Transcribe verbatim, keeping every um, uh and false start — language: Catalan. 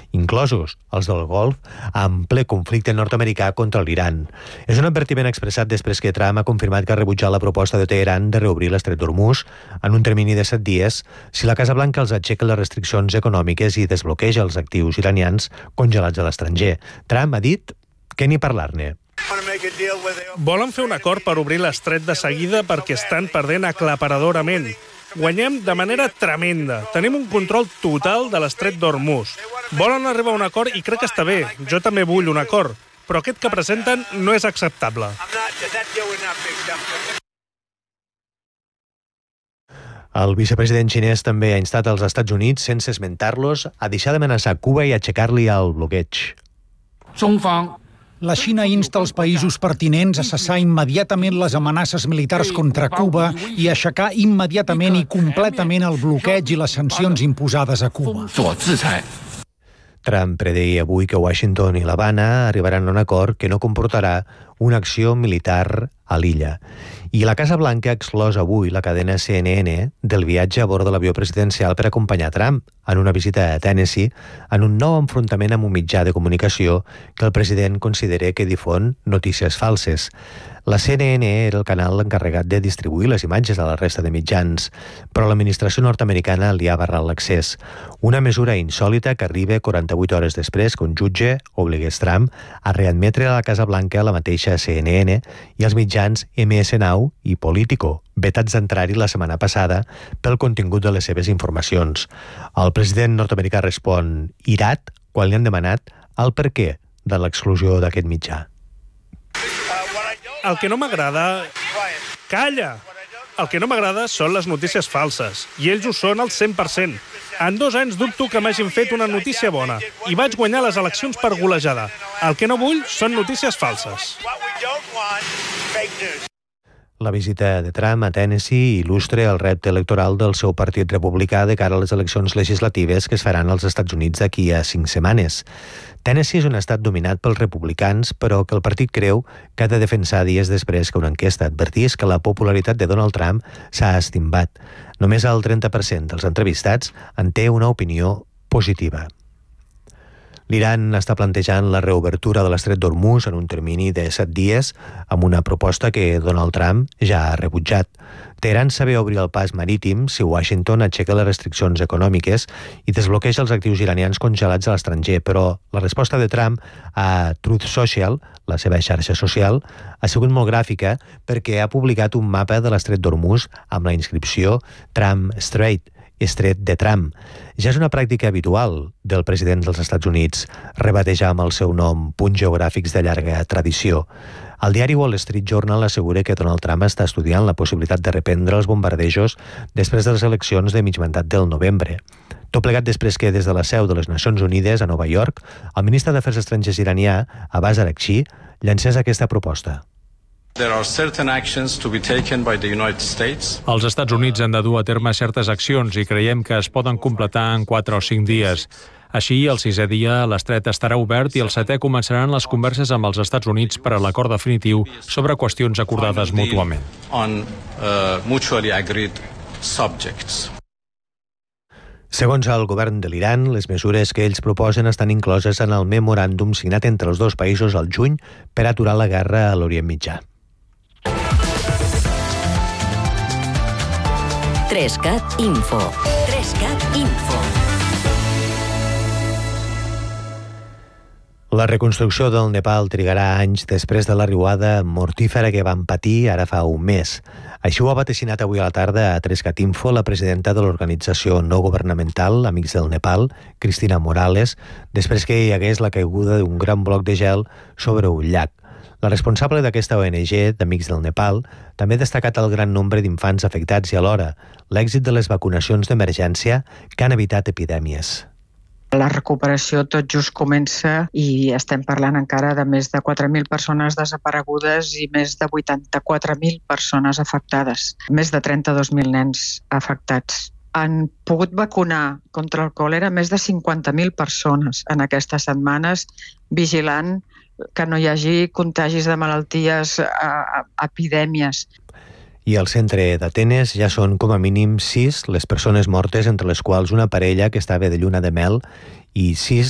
inclosos els del Golf, en ple conflicte nord-americà contra l'Iran. És un advertiment expressat després que Trump ha confirmat que ha rebutjat la proposta de Teheran de reobrir l'estret d'Hormuz en un termini de set dies si la Casa Blanca els aixeca les restriccions econòmiques i desbloqueja els actius iranians congelats a l'estranger. Trump ha dit que ni parlar-ne. Volen fer un acord per obrir l'estret de seguida perquè estan perdent aclaparadorament. Guanyem de manera tremenda. Tenim un control total de l'estret d'Hormuz. Volen arribar a un acord i crec que està bé. Jo també vull un acord. Però aquest que presenten no és acceptable. El vicepresident xinès també ha instat als Estats Units, sense esmentar-los, a deixar d'amenaçar Cuba i aixecar-li el bloqueig. La Xina insta els països pertinents a cessar immediatament les amenaces militars contra Cuba i aixecar immediatament i completament el bloqueig i les sancions imposades a Cuba. Trump predeia avui que Washington i l'Havana arribaran a un acord que no comportarà una acció militar a l'illa. I la Casa Blanca ha exclòs avui la cadena C N N del viatge a bord de l'avió presidencial per acompanyar Trump en una visita a Tennessee en un nou enfrontament amb un mitjà de comunicació que el president considera que difon notícies falses. La C N N era el canal encarregat de distribuir les imatges a la resta de mitjans, però l'administració nord-americana li ha barrat l'accés. Una mesura insòlita que arriba quaranta-vuit hores després que un jutge obligués Trump a readmetre a la Casa Blanca la mateixa C N N i els mitjans M S Now i Politico, vetats d'entrar-hi la setmana passada pel contingut de les seves informacions. El president nord-americà respon irat quan li han demanat el perquè de l'exclusió d'aquest mitjà. El que no m'agrada... Calla! El que no m'agrada són les notícies falses, i ells ho són al cent per cent. En dos anys dubto que m'hagin fet una notícia bona, i vaig guanyar les eleccions per golejada. El que no vull són notícies falses. La visita de Trump a Tennessee il·lustra el repte electoral del seu partit republicà de cara a les eleccions legislatives que es faran als Estats Units d'aquí a cinc setmanes. Tennessee és un estat dominat pels republicans, però que el partit creu que ha de defensar dies després que una enquesta advertís que la popularitat de Donald Trump s'ha estimbat. Només el trenta per cent dels entrevistats en té una opinió positiva. L'Iran està plantejant la reobertura de l'estret d'Hormuz en un termini de set dies amb una proposta que Donald Trump ja ha rebutjat. Teheran saber obrir el pas marítim si Washington aixeca les restriccions econòmiques i desbloqueja els actius iranians congelats a l'estranger, però la resposta de Trump a Truth Social, la seva xarxa social, ha sigut molt gràfica perquè ha publicat un mapa de l'estret d'Hormuz amb la inscripció Trump Strait, Estret de Trump. Ja és una pràctica habitual del president dels Estats Units rebatejar amb el seu nom punts geogràfics de llarga tradició. El diari Wall Street Journal assegura que Donald Trump està estudiant la possibilitat de reprendre els bombardejos després de les eleccions de mig mandat del novembre. Tot plegat després que des de la seu de les Nacions Unides a Nova York, el ministre d'Afers Estrangers iranià, Abbas Araghchi, llancés aquesta proposta. There are certain actions to be taken by the United States. Els Estats Units han de dur a terme certes accions i creiem que es poden completar en quatre o cinc dies. Així, el sisè dia, l'estret estarà obert i el setè començaran les converses amb els Estats Units per a l'acord definitiu sobre qüestions acordades mútuament. On uh, mutually agreed subjects. Segons el govern de l'Iran, les mesures que ells proposen estan incloses en el memoràndum signat entre els dos països al juny per aturar la guerra a l'Orient Mitjà. Trescat Info. Trescat Info. La reconstrucció del Nepal trigarà anys després de la riuada mortífera que van patir ara fa un mes. Així ho ha vaticinat avui a la tarda a Trescat Info la presidenta de l'organització no governamental Amics del Nepal, Cristina Morales, després que hi hagués la caiguda d'un gran bloc de gel sobre un llac. La responsable d'aquesta O N G d'Amics del Nepal també ha destacat el gran nombre d'infants afectats i alhora l'èxit de les vacunacions d'emergència que han evitat epidèmies. La recuperació tot just comença i estem parlant encara de més de quatre mil persones desaparegudes i més de vuitanta-quatre mil persones afectades, més de trenta-dos mil nens afectats. Han pogut vacunar contra el còlera més de cinquanta mil persones en aquestes setmanes, vigilant que no hi hagi contagis de malalties, epidèmies. I al centre d'Atenes ja són com a mínim sis les persones mortes, entre les quals una parella que estava de lluna de mel i sis